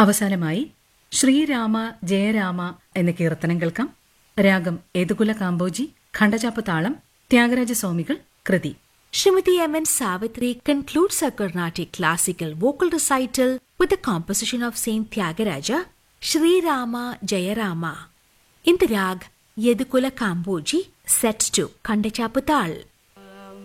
അവസാനമായി ശ്രീരാമ ജയരാമ എന്ന കീർത്തനം കേൾക്കാം. രാഗം യദുകുല കാമ്പോജി, ഖണ്ഡചാപ്പ് താളം, ത്യാഗരാജസ്വാമികൾ കൃതി. Srimati M.N. Savitri concludes her Carnatic classical vocal recital with the composition of Saint Tyagaraja, Sri Rama Jayarama, in the rag Yedukula Kamboji, set to Khandachappatal.